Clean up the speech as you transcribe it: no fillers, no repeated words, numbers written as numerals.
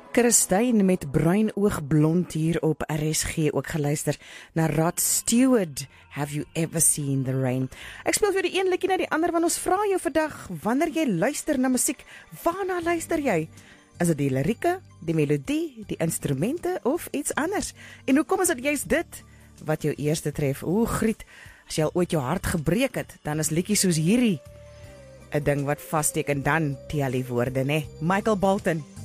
Christine met bruin oog blond hier op RSG, ook geluister na Rod Stewart, Have You Ever Seen the Rain? Ek speel vir die een liedjie na die ander, want ons vra jou vandag, wanneer jy luister na musiek, waarna luister jy? Is dit die lirieke, die melodie, die instrumente of iets anders? En hoekom is dit juist dit wat jou eerste tref? Griet, as jy al ooit jou hart gebreek het, dan is liedjies soos hierdie 'n ding wat vassteek en dan tel die woorde, né? Michael Bolton.